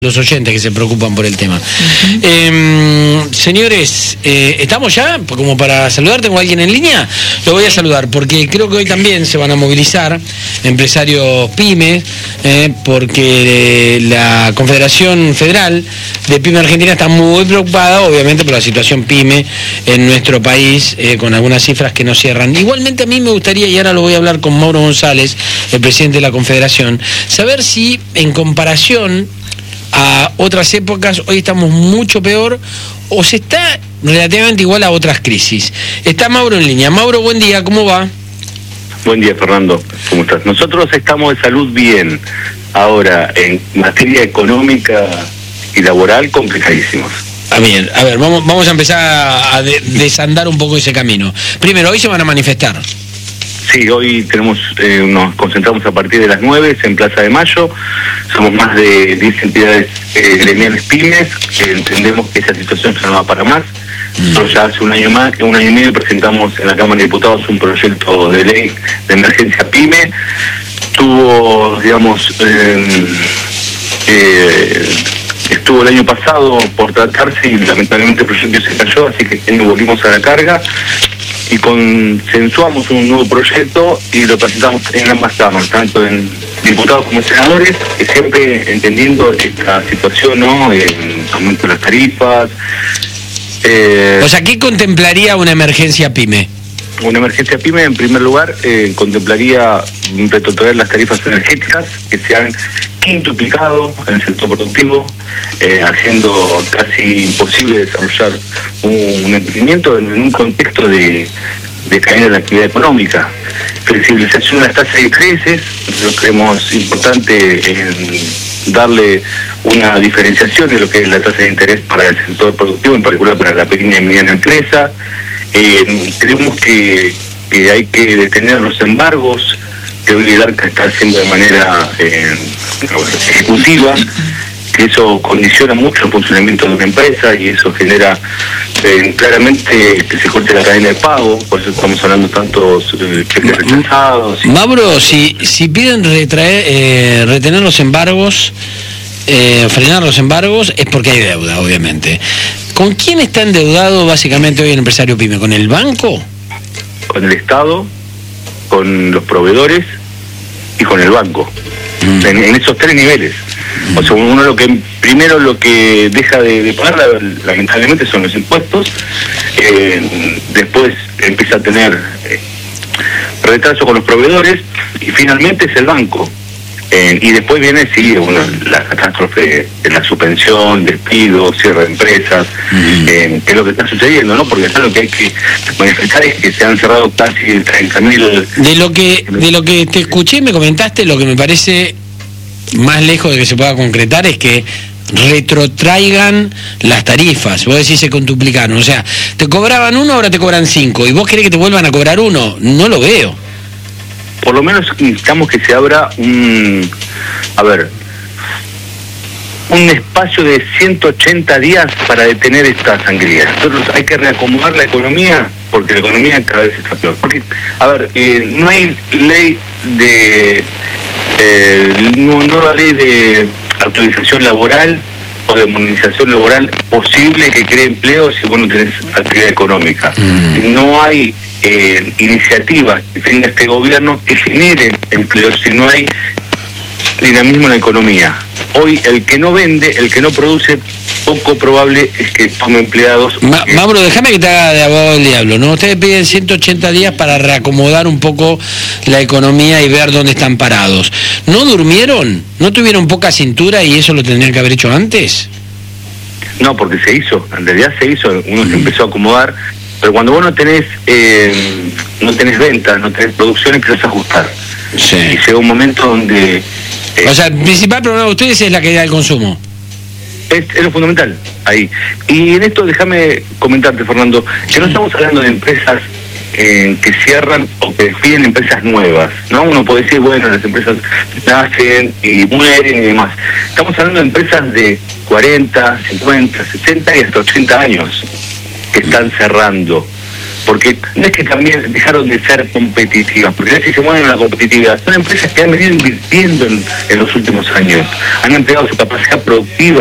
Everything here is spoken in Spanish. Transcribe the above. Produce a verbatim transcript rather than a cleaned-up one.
los oyentes que se preocupan por el tema. Uh-huh. eh, señores, eh, ¿estamos ya? Como para saludar, ¿tengo a alguien en línea? Lo voy a saludar, porque creo que hoy también se van a movilizar empresarios pymes, eh, porque la Confederación Federal de Pyme Argentina está muy preocupada, obviamente, por la situación pyme en nuestro país, eh, con algunas cifras que no cierran. Igualmente a mí me gustaría, y ahora lo voy a hablar con Mauro González, el presidente de la Confederación, saber si en comparación a otras épocas, hoy estamos mucho peor, o se está relativamente igual a otras crisis. Está Mauro en línea. Mauro, buen día, ¿cómo va? Buen día, Fernando, ¿cómo estás? Nosotros estamos de salud bien. Ahora, en materia económica y laboral, complicadísimos. Ah, bien, a ver, vamos, vamos a empezar a de, desandar un poco ese camino. Primero, hoy se van a manifestar. Sí, hoy tenemos, eh, nos concentramos a partir de las nueve en Plaza de Mayo. Somos más de diez entidades eh, gremiales pymes, que entendemos que esa situación ya no va para más. Nosotros ya hace un año más, un año y medio presentamos en la Cámara de Diputados un proyecto de ley de emergencia pyme. Tuvo, digamos, eh, eh, estuvo el año pasado por tratarse y lamentablemente el proyecto se cayó, así que este año volvimos a la carga y consensuamos un nuevo proyecto y lo presentamos en ambas cámaras, tanto en diputados como en senadores, que siempre entendiendo esta situación, ¿no? El aumento de las tarifas. Eh, o sea, ¿qué contemplaría una emergencia pyme? Una emergencia pyme, en primer lugar, eh, contemplaría retrotraer las tarifas energéticas que se han quintuplicado en el sector productivo, eh, haciendo casi imposible desarrollar un, un emprendimiento en, en un contexto de, de caída de la actividad económica. Flexibilización de las tasas de intereses, nosotros creemos importante en darle una diferenciación de lo que es la tasa de interés para el sector productivo, en particular para la pequeña y mediana empresa. Eh, creemos que, que hay que detener los embargos que hoy el ARCA está haciendo de manera eh, ejecutiva, que eso condiciona mucho el funcionamiento de una empresa y eso genera eh, claramente que se corte la cadena de pago, por eso estamos hablando tantos eh, cheques rechazados. Mauro, si, si piden retraer, eh, retener los embargos, eh, frenar los embargos, es porque hay deuda, obviamente. ¿Con quién está endeudado básicamente hoy el empresario pyme? ¿Con el banco? Con el Estado, con los proveedores y con el banco. Mm. En, en esos tres niveles. Mm. O sea, uno lo que primero lo que deja de, de pagar lamentablemente son los impuestos, eh, después empieza a tener eh, retraso con los proveedores y finalmente es el banco. Eh, y después viene, sí, una, la catástrofe de la suspensión, despido, cierre de empresas, mm. eh, que es lo que está sucediendo, ¿no? Porque acá lo que hay que manifestar es que se han cerrado casi treinta mil... De lo que de lo que te escuché y me comentaste, lo que me parece más lejos de que se pueda concretar es que retrotraigan las tarifas. Vos decís se contuplicaron, o sea, te cobraban uno, ahora te cobran cinco, y vos querés que te vuelvan a cobrar uno. No lo veo. Por lo menos necesitamos que se abra un, a ver, un espacio de ciento ochenta días para detener esta sangría. Entonces hay que reacomodar la economía, porque la economía cada vez está peor. Porque, a ver, eh, no hay ley de, eh, no, no hay ley de autorización laboral o de monetización laboral posible que cree empleo si vos no tenés actividad económica. Mm. No hay Eh, iniciativas que tenga este gobierno que genere empleo si no hay dinamismo en la economía. Hoy el que no vende, el que no produce, poco probable es que tome empleados. Ma Mauro, déjame que te haga de abogado del diablo, ¿no? Ustedes piden ciento ochenta días para reacomodar un poco la economía y ver dónde están parados. ¿No durmieron? ¿No tuvieron poca cintura y eso lo tendrían que haber hecho antes? No, porque se hizo, en realidad se hizo, uno mm. se empezó a acomodar. Pero cuando vos no tenés eh, no tenés ventas, no tenés producción, empiezas a ajustar. Sí. Y llega un momento donde... Eh, o sea, el principal problema de ustedes es la caída del consumo. Es, es lo fundamental, ahí. Y en esto déjame comentarte, Fernando, que no estamos hablando de empresas eh, que cierran o que despiden empresas nuevas, ¿no? Uno puede decir, bueno, las empresas nacen y mueren y demás. Estamos hablando de empresas de cuarenta, cincuenta, sesenta y hasta ochenta años. Que están cerrando. porque no es que también dejaron de ser competitivas, porque a veces se mueven en la competitividad, son empresas que han venido invirtiendo en, en los últimos años, han empleado su capacidad productiva